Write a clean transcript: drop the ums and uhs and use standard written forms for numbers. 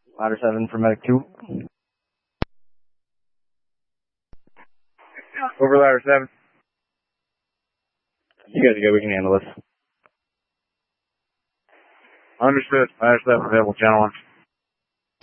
Ladder 7 for Medic 2. Over Ladder 7. You guys are good, we can handle this. Understood. Ladder 7 available, channel 1.